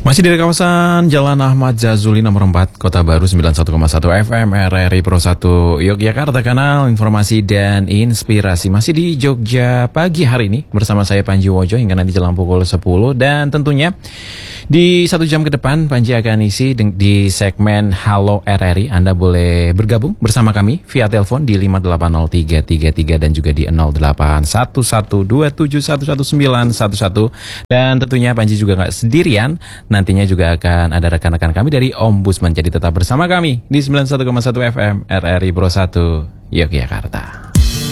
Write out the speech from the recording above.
Masih dari kawasan Jalan Ahmad Zazuli nomor 4, Kota Baru 91,1 FM RRI Pro 1 Yogyakarta, kanal informasi dan inspirasi. Masih di Jogja pagi hari ini bersama saya Panji Wojo hingga nanti jelang pukul 10. Dan tentunya di 1 jam ke depan Panji akan isi di segmen Halo RRI. Anda boleh bergabung bersama kami via telepon di 5803333 dan juga di 0811271111. Dan tentunya Panji juga nggak sendirian. Nantinya juga akan ada rekan-rekan kami dari Ombudsman. Jadi tetap bersama kami di 91,1 FM RRI Pro 1 Yogyakarta.